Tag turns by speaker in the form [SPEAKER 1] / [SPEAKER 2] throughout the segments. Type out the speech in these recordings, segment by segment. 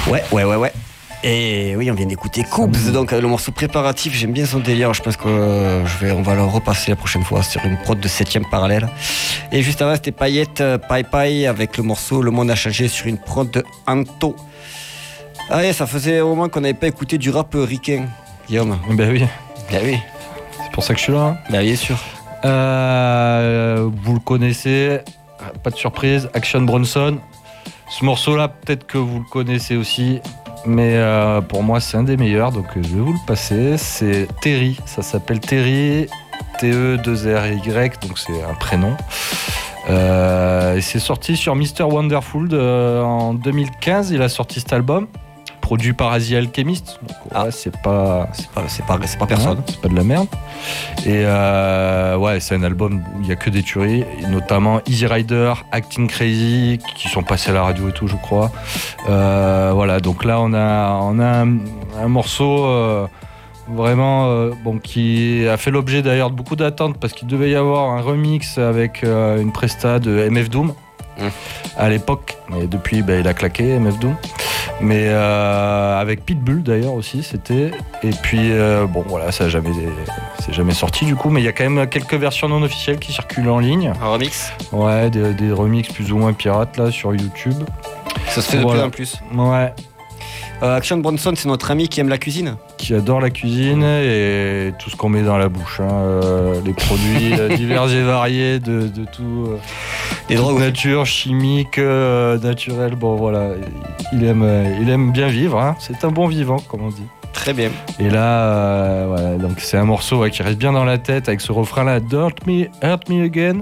[SPEAKER 1] Ouais. Et oui, on vient d'écouter Coops, donc le morceau préparatif, j'aime bien son délire, je pense qu'on va le repasser la prochaine fois sur une prod de 7ème parallèle. Et juste avant, c'était Paillette, Pai avec le morceau Le Monde a changé sur une prod de Anto. Ah ouais, ça faisait un moment qu'on n'avait pas écouté du rap ricain, Guillaume.
[SPEAKER 2] Ben oui.
[SPEAKER 1] C'est
[SPEAKER 2] pour ça que je suis là.
[SPEAKER 1] Bien sûr.
[SPEAKER 2] Vous le connaissez, pas de surprise, Action Bronson. Ce morceau-là, peut-être que vous le connaissez aussi, mais pour moi, c'est un des meilleurs, donc je vais vous le passer. C'est Terry, ça s'appelle Terry, T-E-2-R-Y, donc c'est un prénom. Et c'est sorti sur Mr. Wonderful en 2015. Il a sorti cet album, produit par Asia Alchemist. Donc, c'est pas personne. C'est pas de la merde. Et c'est un album où il y a que des tueries, et notamment Easy Rider, Acting Crazy, qui sont passés à la radio et tout, je crois. Donc là on a un morceau vraiment qui a fait l'objet d'ailleurs de beaucoup d'attentes, parce qu'il devait y avoir un remix avec une presta de MF Doom à l'époque, mais depuis il a claqué MF Doom, mais avec Pitbull d'ailleurs aussi c'était, et puis ça c'est jamais sorti du coup, mais il y a quand même quelques versions non officielles qui circulent en ligne.
[SPEAKER 1] Un remix? Ouais,
[SPEAKER 2] des remix plus ou moins pirates là sur YouTube.
[SPEAKER 1] Ça se fait de plus en plus.
[SPEAKER 2] Ouais.
[SPEAKER 1] Action Bronson, c'est notre ami qui aime la cuisine,
[SPEAKER 2] qui adore la cuisine et tout ce qu'on met dans la bouche, les produits divers et variés de tout,
[SPEAKER 1] des drogues,
[SPEAKER 2] nature, chimique, naturel. Il aime bien vivre, hein. C'est un bon vivant, comme on dit.
[SPEAKER 1] Très bien.
[SPEAKER 2] Et là, donc c'est un morceau qui reste bien dans la tête avec ce refrain-là, Hurt me again.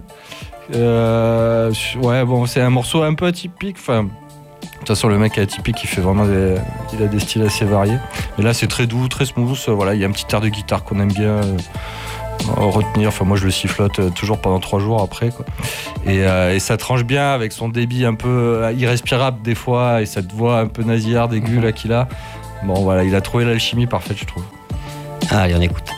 [SPEAKER 2] C'est un morceau un peu atypique. De toute façon, le mec est atypique, il fait vraiment il a des styles assez variés. Mais là, c'est très doux, très smooth. Il y a un petit air de guitare qu'on aime bien retenir. Moi, je le sifflote toujours pendant 3 jours après, quoi. Et ça tranche bien avec son débit un peu irrespirable des fois et cette voix un peu nasillarde aiguë là qu'il a. Il a trouvé l'alchimie parfaite, je trouve.
[SPEAKER 1] Allez, on écoute.